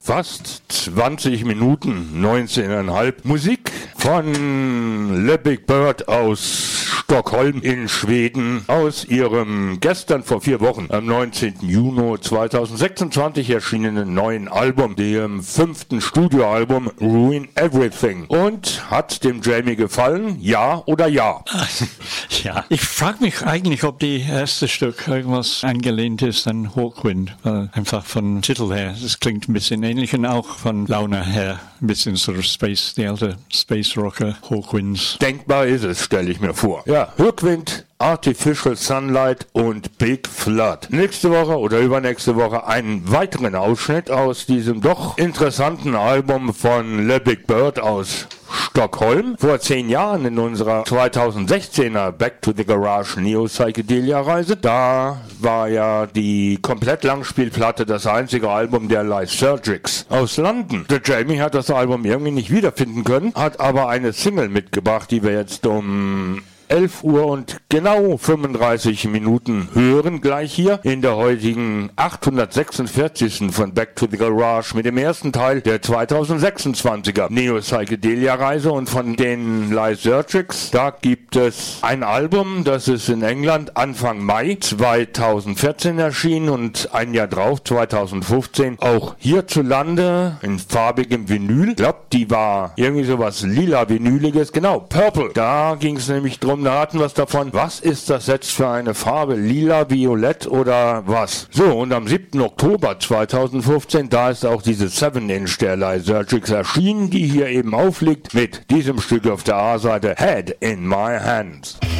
Fast 20 Minuten, 19,5 Musik von Le Big Bird aus Stockholm in Schweden, aus ihrem gestern vor 4 Wochen, am 19. Juni 2026 erschienenen neuen Album, dem 5. Studioalbum Ruin Everything. Und hat dem Jamie gefallen? Ja oder ja? Ja, ich frage mich eigentlich, ob die erste Stück irgendwas angelehnt ist an Hawkwind, weil einfach vom Titel her, es klingt ein bisschen ähnlich und auch von Laune her ein bisschen so Space, die alte Space Rocker Hawkwinds. Denkbar ist es, stelle ich mir vor. Ja, Hawkwind, Artificial Sunlight und Big Flood. Nächste Woche oder übernächste Woche einen weiteren Ausschnitt aus diesem doch interessanten Album von Le Big Bird aus Stockholm. Vor 10 Jahren in unserer 2016er Back to the Garage Neo Psychedelia Reise. Da war ja die Komplett-Langspielplatte das einzige Album der Lysergics aus London. Der Jamie hat das Album irgendwie nicht wiederfinden können, hat aber eine Single mitgebracht, die wir jetzt um 11 Uhr und genau 35 Minuten hören, gleich hier in der heutigen 846. von Back to the Garage mit dem ersten Teil der 2026er Neo Psychedelia Reise. Und von den Lysergics, da gibt es ein Album, das ist in England Anfang Mai 2014 erschienen und ein Jahr drauf, 2015, auch hierzulande in farbigem Vinyl. Ich glaube, die war irgendwie sowas lila-vinyliges, genau, Purple. Da ging es nämlich drum, da hatten wir es davon, was ist das jetzt für eine Farbe, lila, violett oder was? So, und am 7. Oktober 2015, da ist auch diese 7-Inch der Lysergics erschienen, die hier eben aufliegt, mit diesem Stück auf der A-Seite, Head in My Hands.